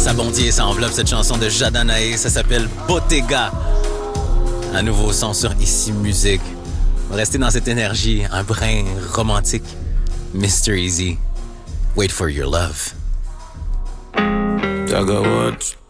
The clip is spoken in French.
Ça bondit et ça enveloppe cette chanson de Jadanae. Ça s'appelle Bottega. Un nouveau son sur Ici Musique. On va rester dans cette énergie, un brin romantique. Mr. Easy, Wait for Your Love. I got what?